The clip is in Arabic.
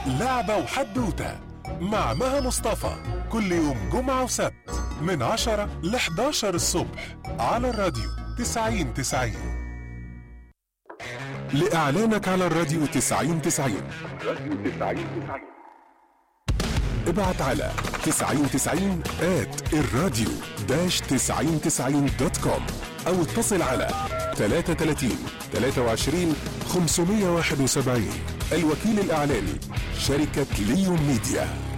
لعبة وحدوتة مع مها مصطفى كل يوم جمعة وسبت من 10 ل 11 الصبح على الراديو 90-90. لإعلانك على الراديو 90-90 ابعت على 9090@الراديو-9090.com أو اتصل على 33 23 571. الوكيل الإعلاني شركة ليون ميديا.